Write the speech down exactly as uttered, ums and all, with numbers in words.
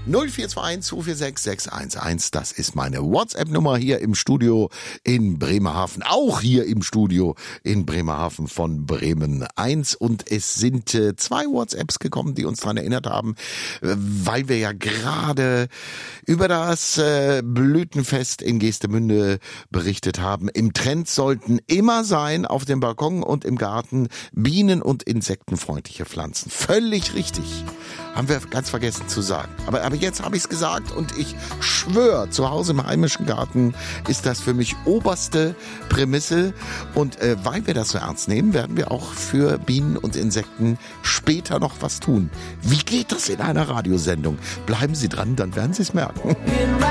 null vier zwei eins zwei vier sechs sechs eins eins, das ist meine WhatsApp-Nummer hier im Studio in Bremerhaven. Auch hier im Studio in Bremerhaven von Bremen eins. Und es sind äh, zwei WhatsApps gekommen, die uns daran erinnert haben, äh, weil wir ja gerade über das äh, Blütenfest in Geestemünde berichtet haben. Im Trend sollten immer sein, auf dem Balkon und im Garten bienen- und insektenfreundliche Pflanzen. Völlig richtig. Haben wir ganz vergessen zu sagen. Aber, aber jetzt habe ich es gesagt und ich schwöre, zu Hause im heimischen Garten ist das für mich oberste Prämisse. Und äh, weil wir das so ernst nehmen, werden wir auch für Bienen und Insekten später noch was tun. Wie geht das in einer Radiosendung? Bleiben Sie dran, dann werden Sie es merken.